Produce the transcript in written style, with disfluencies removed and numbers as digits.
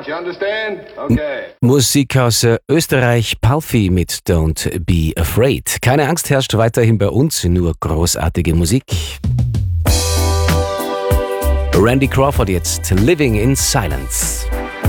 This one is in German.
want, you understand? Okay. Musik aus Österreich, Palfi mit Don't Be Afraid. Keine Angst herrscht weiterhin bei uns, nur großartige Musik. Randy Crawford jetzt, Living in Silence.